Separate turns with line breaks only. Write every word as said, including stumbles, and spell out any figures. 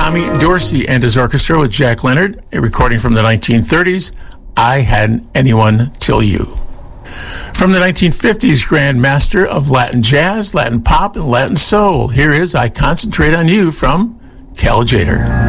Tommy Dorsey and his orchestra with Jack Leonard, a recording from the nineteen thirties, I Hadn't Anyone Till You. From the nineteen fifties, Grand Master of Latin Jazz, Latin Pop, and Latin Soul, here is I Concentrate on You from Cal Tjader.